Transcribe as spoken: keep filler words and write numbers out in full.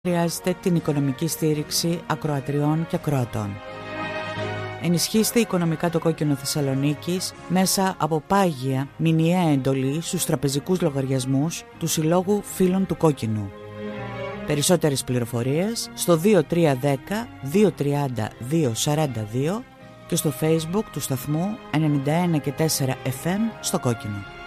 Χρειάζεται την οικονομική στήριξη ακροατριών και ακροατών. Ενισχύστε οικονομικά το Κόκκινο Θεσσαλονίκης μέσα από πάγια μηνιαία εντολή στους τραπεζικούς λογαριασμούς του Συλλόγου Φίλων του Κόκκινου. Περισσότερες πληροφορίες στο δύο τρία ένα μηδέν δύο τρία μηδέν δύο τέσσερα δύο και στο Facebook του σταθμού ενενήντα ένα και τέσσερα εφ εμ στο Κόκκινο.